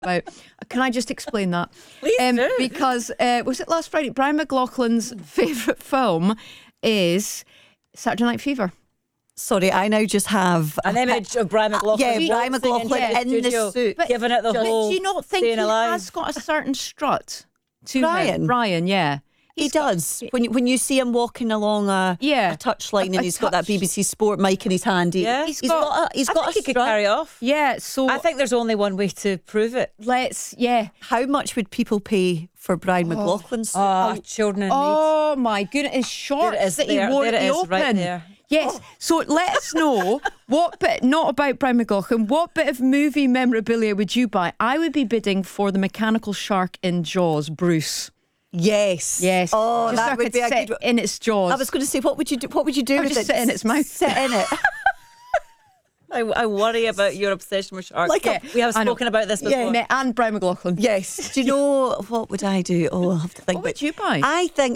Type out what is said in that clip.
about. Can I just explain that? Please do. Because was it last Friday? Brian McLaughlin's favourite film is Saturday Night Fever. Sorry, I now just have An image of Brian McLaughlin. Brian McLaughlin in the suit. Giving it the whole. Do you not think he staying alive. has got a certain strut to Brian? him? Brian, yeah. He does. When you see him walking along a touchline and he's got that BBC Sport mic in his hand, He's got a I think he could strut. carry off. Yeah, so I think there's only one way to prove it. How much would people pay for Brian McLaughlin's suit? Children in need. Oh my goodness, his shorts There it is, that he there. wore There at it the is, Open. right there. Yes, so let us know what bit, not about Brian McLaughlin, what bit of movie memorabilia would you buy? I would be bidding for the mechanical shark in Jaws, Bruce. Yes. Just Oh, so that I would could be a sit good. in its jaws. I was going to say, what would you do? What would you do I would with just it? sit in its mouth. Sit in it. I worry about your obsession with sharks. Like we have I know. spoken about this before. And Brian McLaughlin. Yes. Do you know what would I do? Oh, I'll have to think. What would you buy? I think